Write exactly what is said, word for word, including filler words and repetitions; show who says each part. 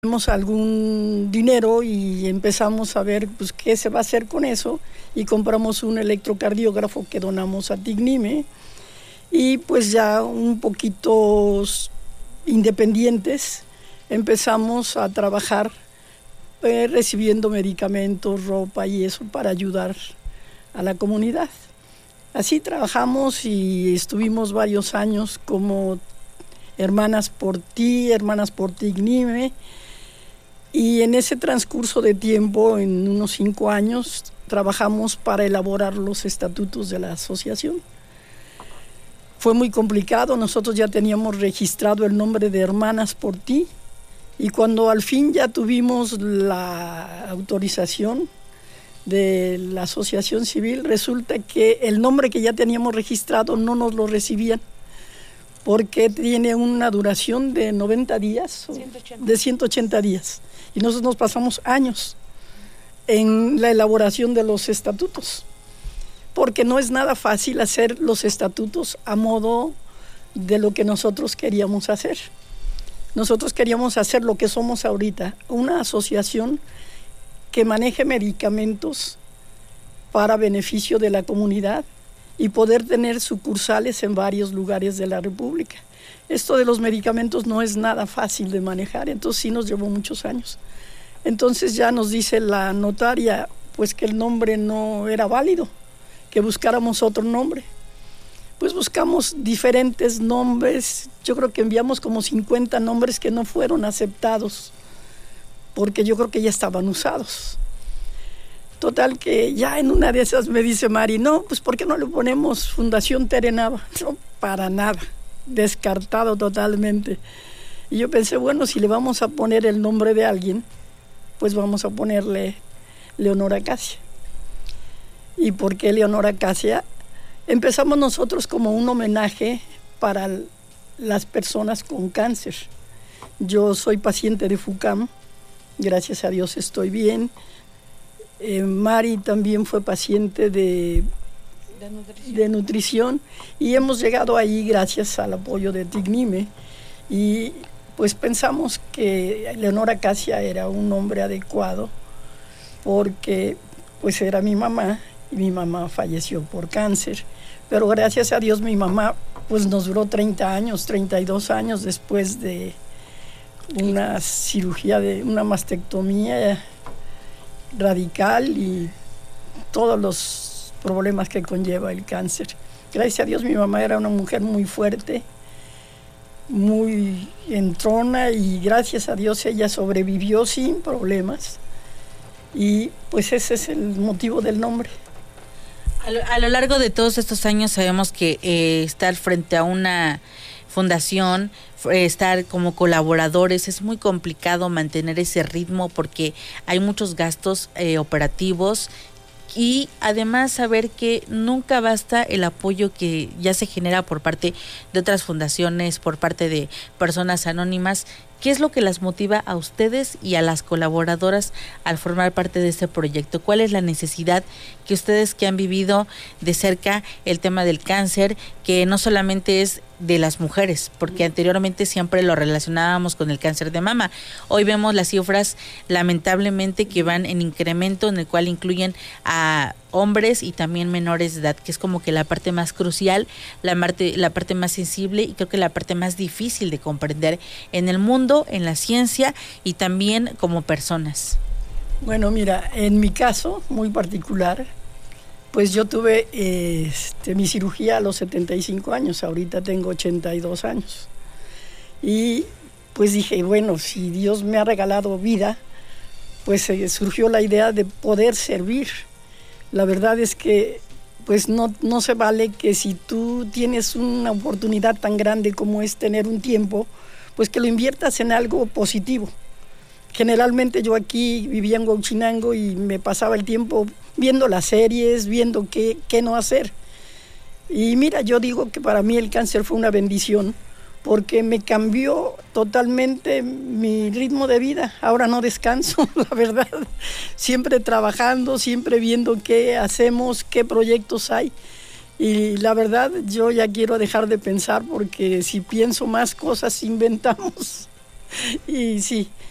Speaker 1: Tenemos algún dinero y empezamos a ver pues, qué se va a hacer con eso y compramos un electrocardiógrafo que donamos a Tignime y pues ya un poquito independientes empezamos a trabajar eh, recibiendo medicamentos, ropa y eso para ayudar a la comunidad. Así trabajamos y estuvimos varios años como Hermanas por Ti, Hermanas por Tignime. Y en ese transcurso de tiempo, en unos cinco años, trabajamos para elaborar los estatutos de la asociación. Fue muy complicado, nosotros ya teníamos registrado el nombre de Hermanas por Ti y cuando al fin ya tuvimos la autorización de la asociación civil, resulta que el nombre que ya teníamos registrado no nos lo recibían porque tiene una duración de noventa días, ciento ochenta. De ciento ochenta días. Y nosotros nos pasamos años en la elaboración de los estatutos, porque no es nada fácil hacer los estatutos a modo de lo que nosotros queríamos hacer. Nosotros queríamos hacer lo que somos ahorita, una asociación que maneje medicamentos para beneficio de la comunidad y poder tener sucursales en varios lugares de la República. Esto de los medicamentos no es nada fácil de manejar, entonces sí nos llevó muchos años. Entonces ya nos dice la notaria pues que el nombre no era válido, que buscáramos otro nombre. Pues buscamos diferentes nombres, yo creo que enviamos como cincuenta nombres que no fueron aceptados, porque yo creo que ya estaban usados. Total que ya en una de esas me dice Mari, no, pues ¿por qué no le ponemos Fundación Tere Nava? No, para nada. Descartado totalmente. Y yo pensé, bueno, si le vamos a poner el nombre de alguien, pues vamos a ponerle Leonora Casia. ¿Y por qué Leonora Casia? Empezamos nosotros como un homenaje para las personas con cáncer. Yo soy paciente de FUCAM, gracias a Dios estoy bien. Eh, Mari también fue paciente de De nutrición. de nutrición y hemos llegado ahí gracias al apoyo de Tignime y pues pensamos que Leonora Casia era un nombre adecuado porque pues era mi mamá y mi mamá falleció por cáncer, pero gracias a Dios mi mamá pues nos duró treinta años, treinta y dos años después de una cirugía, de una mastectomía radical y todos los problemas que conlleva el cáncer. Gracias a Dios mi mamá era una mujer muy fuerte, muy entrona y gracias a Dios ella sobrevivió sin problemas y pues ese es el motivo del nombre.
Speaker 2: A lo, a lo largo de todos estos años sabemos que eh, estar frente a una fundación, estar como colaboradores, es muy complicado mantener ese ritmo porque hay muchos gastos eh, operativos y además saber que nunca basta el apoyo que ya se genera por parte de otras fundaciones, por parte de personas anónimas. ¿Qué es lo que las motiva a ustedes y a las colaboradoras al formar parte de este proyecto? ¿Cuál es la necesidad que ustedes que han vivido de cerca el tema del cáncer, que no solamente es de las mujeres, porque anteriormente siempre lo relacionábamos con el cáncer de mama? Hoy vemos las cifras lamentablemente que van en incremento, en el cual incluyen a hombres y también menores de edad, que es como que la parte más crucial, la parte, la parte más sensible y creo que la parte más difícil de comprender en el mundo, en la ciencia y también como personas.
Speaker 1: Bueno, mira, en mi caso muy particular, pues yo tuve eh, este, mi cirugía a los setenta y cinco años, ahorita tengo ochenta y dos años. Y pues dije, bueno, si Dios me ha regalado vida, pues eh, surgió la idea de poder servir. La verdad es que pues no, no se vale que si tú tienes una oportunidad tan grande como es tener un tiempo, pues que lo inviertas en algo positivo. Generalmente yo aquí vivía en Huachinango y me pasaba el tiempo viendo las series, viendo qué, qué no hacer. Y mira, yo digo que para mí el cáncer fue una bendición porque me cambió totalmente mi ritmo de vida. Ahora no descanso, la verdad. Siempre trabajando, siempre viendo qué hacemos, qué proyectos hay. Y la verdad, yo ya quiero dejar de pensar porque si pienso más cosas inventamos. Y sí,